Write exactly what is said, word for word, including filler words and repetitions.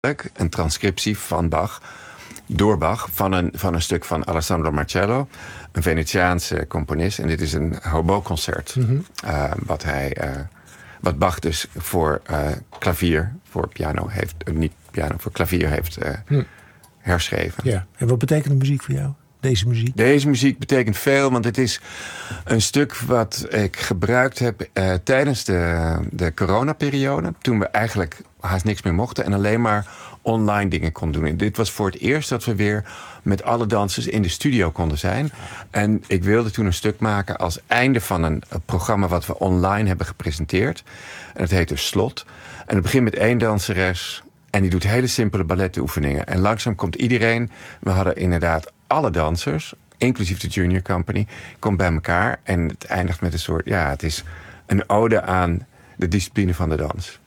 een transcriptie van Bach, door Bach, van een, van een stuk van Alessandro Marcello, een Venetiaanse componist. En dit is een hobo-concert, mm-hmm. uh, wat hij, uh, wat Bach dus voor uh, klavier, voor piano heeft, uh, niet piano, voor klavier heeft uh, hm. herschreven. Ja. En wat betekent de muziek voor jou? Deze muziek? Deze muziek betekent veel, want het is een stuk wat ik gebruikt heb uh, tijdens de, de coronaperiode. Toen we eigenlijk haast niks meer mochten en alleen maar online dingen konden doen. En dit was voor het eerst dat we weer met alle dansers in de studio konden zijn. En ik wilde toen een stuk maken als einde van een, een programma wat we online hebben gepresenteerd. En het heet dus Slot. En het begint met één danseres en die doet hele simpele ballettoefeningen. En langzaam komt iedereen. We hadden inderdaad alle dansers, inclusief de Junior Company, komt bij elkaar. En het eindigt met een soort, ja, het is een ode aan de discipline van de dans.